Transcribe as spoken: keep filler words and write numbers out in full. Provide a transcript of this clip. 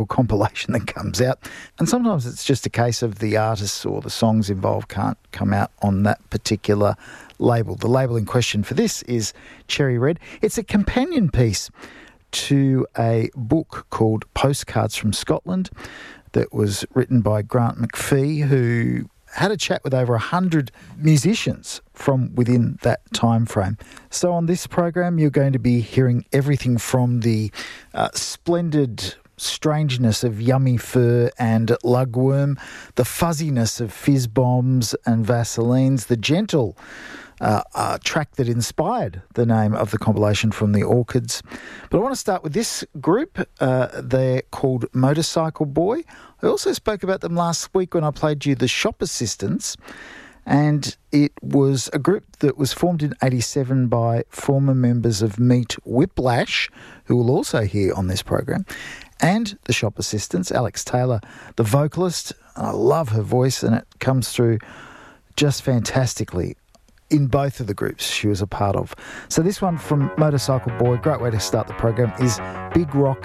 compilation that comes out. And sometimes it's just a case of the artists or the songs involved can't come out on that particular label. The label in question for this is Cherry Red. It's a companion piece to a book called Postcards from Scotland that was written by Grant McPhee, who had a chat with over one hundred musicians from within that time frame. So on this program, you're going to be hearing everything from the uh, splendid strangeness of Yummy Fur and Lugworm, the fuzziness of Fizz Bombs and Vaselines, the gentle uh, uh, track that inspired the name of the compilation from the Orchids. But I want to start with this group. Uh, they're called Motorcycle Boy. I also spoke about them last week when I played you the Shop Assistants, and it was a group that was formed in eighty-seven by former members of Meat Whiplash, who we'll also hear on this program, and the Shop Assistants, Alex Taylor, the vocalist. I love her voice, and it comes through just fantastically in both of the groups she was a part of. So this one from Motorcycle Boy, great way to start the program, is Big Rock